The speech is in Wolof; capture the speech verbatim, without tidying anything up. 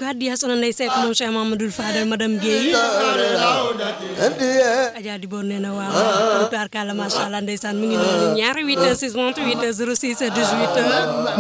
hadiya soxna Ndeye Seck moom Cheikh Mamadou Fadel madame Guèye Adja di bon nee na waaw tubaarkalla macha allah ndeysaan mi ngi noonu ñaari huit six vingt-huit zéro six dix-huit